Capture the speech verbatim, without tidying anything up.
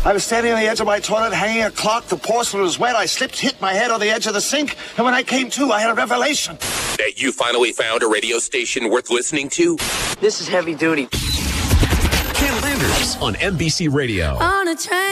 I was standing on the edge of my toilet, hanging a clock. The porcelain was wet. I slipped, hit my head on the edge of the sink. And when I came to, I had a revelation. That you finally found a radio station worth listening to? This is heavy duty. Ken Landers on N B C Radio. On a train.